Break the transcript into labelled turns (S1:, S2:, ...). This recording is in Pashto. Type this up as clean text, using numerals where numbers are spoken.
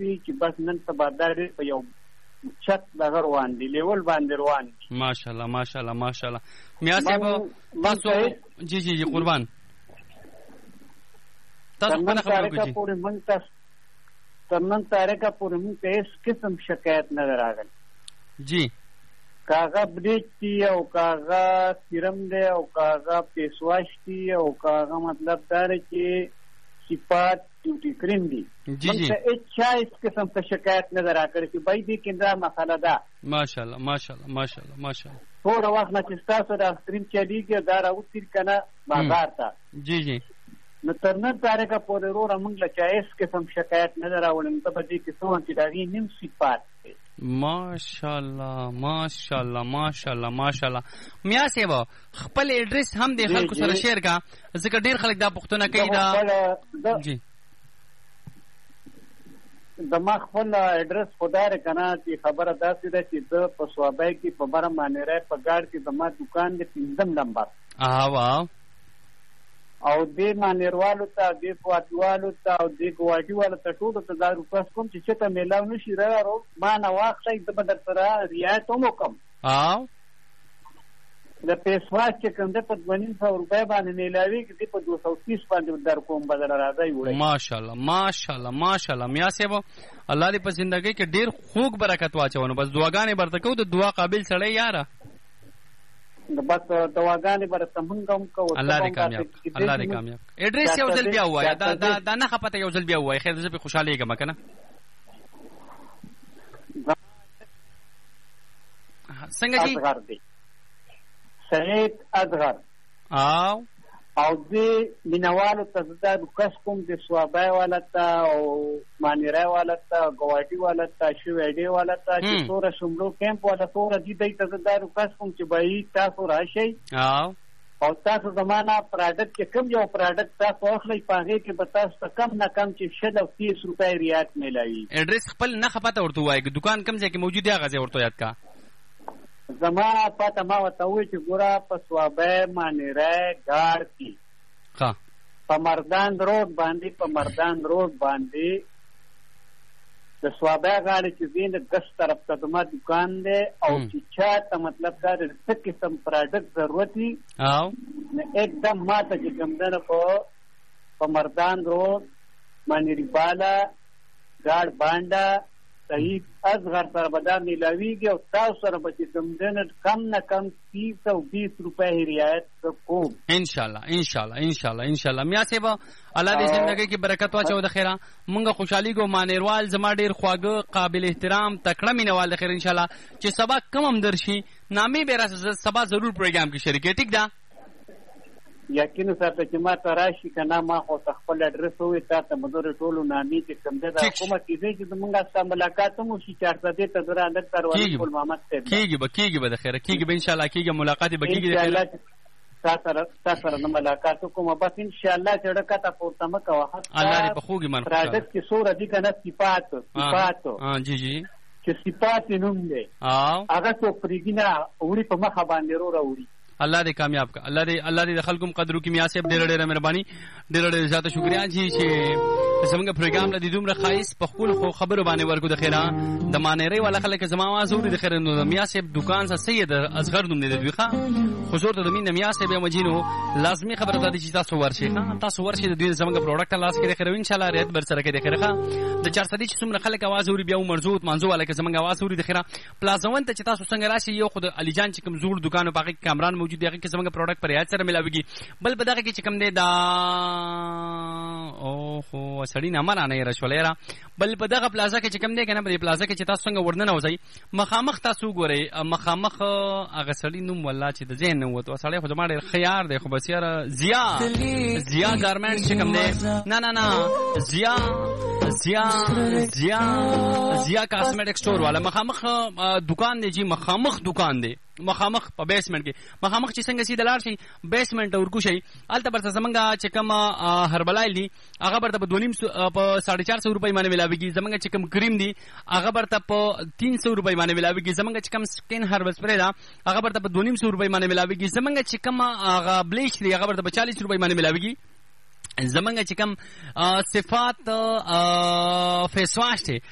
S1: وي چې بس نن سبا دا ډېر په یو چت دغه روان دي لیول باندې روان دي.
S2: ماشاءالله ماشاءالله ماشاءالله. میا صاحب تاسو جی قربان تاسو په خبرو کې
S1: پورې مونږ ته تر نن تاریخه پورې مونږ ته هیڅ قسم شکایت نه راغلی
S2: جی
S1: کاغه بریج دی او کاغه سیرم دی او کاغه پیسواش دی او کاغه مطلب دا دی چې صفات ډیوټي کریم دی
S2: جی
S1: هیڅ قسم ته شکایت نه راکړي چې بای دې کې دا مسله ده.
S2: ماشاءالله ماشاءالله ماشاءالله ماشاءالله.
S1: ټول وخت نه چې تاسو دا کریم چلیږي دا راوځي کنه بازار ته
S2: جی
S1: نو تر نن تاریخه پورې وروره موږ له چا هیڅ قسم شکایت نه راوړم ته په دې کې څه چې دا غي نیم صفات دی.
S2: ماشاءالله ماشاءالله ماشاءالله ماشاءالله. میا صاحب خپل ایڈریس هم د خلکو سره شیر کا ځکه ډیر خلک دا پوښتنه کوي دا جی
S1: د ما خپل ایڈریس خدای کنه چې خبره داسې ده چې د په صوابای کې په بره مانیره په ګاډ کې د ما دکان دی 5 نمبر
S2: واو
S1: او دې مانیروالو ته دې فواتوالو ته او دې ګواډیوالو ته ټولو ته دا روپس کوم چې چېرته میلاو نشي راغلو ما نه واخلئ زه به در سره رعایت هم وکړم. د پیسواس چې کوم دی په 200 روپۍ باندې میلاوېږي دې په 230 باندې در کوم به در راځئ وړئ.
S2: ماشاءالله ماشاءالله ماشاءالله. میا صاحب الله دې په زندګۍ کې ډېر خوږ برکت واچونو بس دعاګانې برته کوو د دعا قابل سړی یاره
S1: بس دواګانې برته مونږ هم کوو.
S2: الله دې کامیاب الله دې کامیاب. ایڈریس یو ځل بیا ووایه دا نه خپته یو ځل بیا ووایه خیر زه پې خوشحالېږم که نه. څنګه جي
S1: اصغر دی سعید اصغر او دې مینوالو ته زه دا رکس کوم د سوابای والا ته او مانیرای والا ته ګواټي والا ته شویډي والا ته چې څوره شملو کیمپ والا څوره دي دی ته زه دا رکس کوم چې به تاسو راشئ او تاسو زمانه پراډکټ کې کوم یو پراډکټ تاسو اخلئ په هغې کې به تاسو ته کم نه کم چې 30 روپۍ رعایت میلاوي.
S2: ایډریس خپل نه خپته ورته ووایه دکان کوم ځای کې موجود دی هغه ځای ورته یاد کا.
S1: زما پته ما ورته ووایي چې ګوره په سوابی مانیری ګاډ کې په مردان روډ باندې د سوابی غاړې چې ځي د ګس طرف ته زما دکان دی او چې چا ته مطلب دا د څه قسم پراډکټ ضرورت وي نو एकदम ما ته چې کوم دی په مردان روډ مانیری بالا ګاډ بانډه صحیح اصغر سره به دا میلاویږي او تاسو سره به چې کوم دی کم نه کم 320 روپۍ رعایت کوم
S2: انشاءالله انشاءالله انشاءالله انشاءالله. میا صاحب الله دې زندګۍ کې برکت واچو د خیره مونږ خوشحالېږو. مانیروال زما ډېر خواږه قابل احترام تکړه مینوال د خیر انشاءالله چې سبا کم هم درشي نامې به راسه سبا ضرور پروګرام کې شریک ټیک ده
S1: یقین ساته چې ما ته راشي که نه ما خو ته خپل اډرس ووایي تا ته به زه ټولو نامې چې کوم دی دا کومه کېدی چې زمونږ ستا ملاقات هم وشي 400 ته زه رالږ ترواني ګل محمد صاحب
S2: کېږي به د خیره کېږي به انشاءالله کېږي ملاقات به کېږي
S1: انشاءالله تا سره نه ملاقات وکړم بس انشاءالله چې ډه کته پورته مه کوه
S2: الله دې په خوږې من
S1: پراډکټ کې څومره دي که نه صفات
S2: جی
S1: چې صفات یې نوم دی هغه څوک پرېږدي نه وړي په مخه باندې راوړي.
S2: الله دې کامیاب کا الله دې د خلکو قدر وکړي. میا صاحب ډېره مهرباني ډېره زیاته شکریا جی چې زموږ پروګرام لدی دومره خایس په خپل خو خبرو باندې ورکو د خیره د مانیری والا خلک زما आवाज اوري د خیره نو میا صاحب دکان سره سید اصغر نوم دی دوی ښه حضور ته د مين میا صاحب مجینو لازمي خبره ده چې تاسو ورشي د دوی زموږ پروډکټ لاس کې د خیره ان شاء الله ریت بر سره کې د خیره د 400 چې څومره خلک आवाज اوري بیا مرزوت منزو والا کې زموږ आवाज اوري د خیره پلازون ته چې تاسو څنګه راشي یو خود علي جان چې کوم زوړ دکان په کې کامران موجود دی کې زموږ پروډکټ پر ریت سره ملاويږي بل په دغه کې چې کوم دی دا او خو سړی نه نه رشولېرا بل په دغه پلازا کې چې کوم دی کنه په پلازا کې چې تاسو څنګه ورننه وځي مخامخ تاسو ګورئ مخامخ هغه سړی نوم والله چې د ذهن نه وته سړی خو زما ډېر خيار دی خو بس یاره زیا ګارمنټس چې کوم دی نه زیا کاسمیټک سٹور والا مخامخ دکان دی جی مخامخ دکان دی مخامخ په بیسمنټ کې مخامخ چې څنګه سیده لاړ شي بیسمنټ ورکو شي الته برته زمونږ چې کوم هربلایل دی هغه برته په 450 روپۍ باندې ملاويږي زمونږ چې کوم کریم دی هغه برته په 300 روپۍ باندې ملاويږي زمونږ چې کوم سکین هربل سپری دا هغه برته په 200 روپۍ باندې ملاويږي زمونږ چې کوم هغه بلیچ دی هغه برته په 40 روپۍ باندې ملاويږي زمونږ چې کوم صفات فیس واش دی